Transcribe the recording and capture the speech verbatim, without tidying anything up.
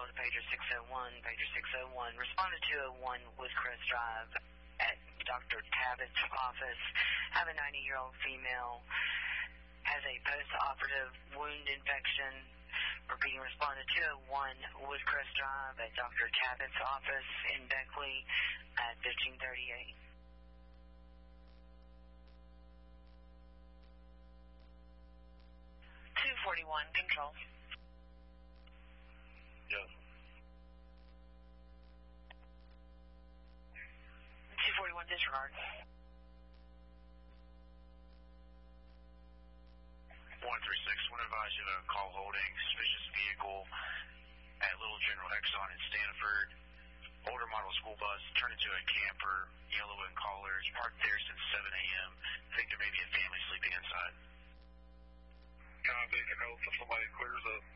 call to pager six oh one, pager six oh one. Responded to oh one Woodcrest Drive at Doctor Tabbitt's office. Have a ninety-year-old female, has a post-operative wound infection. We're being responded to oh one Woodcrest Drive at Doctor Tabbitt's office in Beckley at fifteen thirty-eight. two forty-one, control. Yes. two forty-one, disregard. one three six, want to advise you of a call holding suspicious vehicle at Little General Exxon in Stanford. Older model school bus turned into a camper, yellow and collars, parked there since seven a.m. Think there may be a family sleeping inside. Can I take a note so somebody clears up?